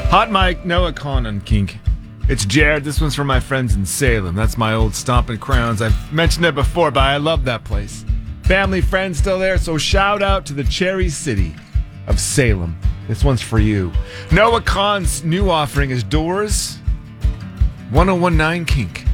Hot Mike, Noah Khan on Kink. It's Jared. This one's for my friends in Salem. That's my old stomping grounds. I've mentioned it before, but I love that place. Family, friends still there, so shout out to the Cherry City of Salem. This one's for you. Noah Khan's new offering is Doors 1019 Kink.